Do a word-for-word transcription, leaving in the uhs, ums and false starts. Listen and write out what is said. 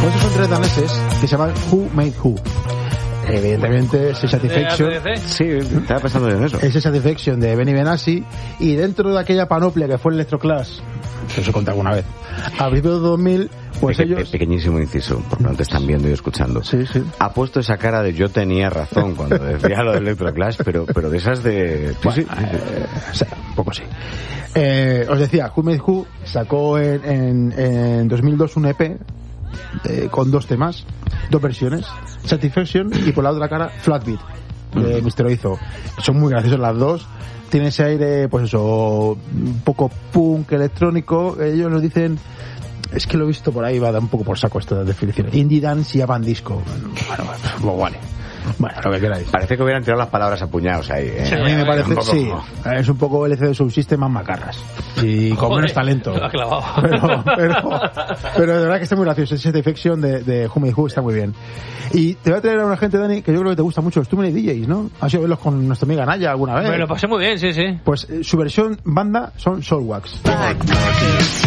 Pues esos son tres daneses que se llaman Who Made Who. Evidentemente, Satisfaction. Sí, estaba pensando en eso. Ese Satisfaction de Benny Benassi. Y dentro de aquella panoplia que fue el Electroclash, que os he contado alguna vez, a principios de dos mil, pues Peque, ellos. Pequeñísimo inciso, porque no te están viendo y escuchando. Sí, sí. Ha puesto esa cara de yo tenía razón cuando decía lo del Electroclash, pero, pero de esas de. Bueno, sí, sí. Eh, sí, un poco sí. Eh, os decía, Who Made Who sacó en, en, en dos mil dos un E P eh, con dos temas, dos versiones, Satisfaction y por la otra cara Flatbeat de mm. mister Oizo. Son muy graciosas las dos. Tiene ese aire, pues eso, un poco punk electrónico. Ellos nos dicen, es que lo he visto por ahí, va a dar un poco por saco estas definiciones. Indie dance y avant disco. Bueno, pues vale. Bueno, lo que queráis. Parece que hubieran tirado las palabras a puñados ahí. ¿eh? Sí, a mí me parece, sí. Es un poco L C D Subsystem más macarras. Y con Joder, menos talento. lo ha clavado. Pero, pero, pero de verdad que está muy gracioso. Ese Satisfaction de, de Who Made Who está muy bien. Y te voy a traer a una gente, Dani, que yo creo que te gusta mucho. Los Too Many D Js, ¿no? ¿Has ido a verlos con nuestra amiga Naya alguna vez? Me lo pasé muy bien, sí, sí. Pues eh, su versión banda son Soulwax.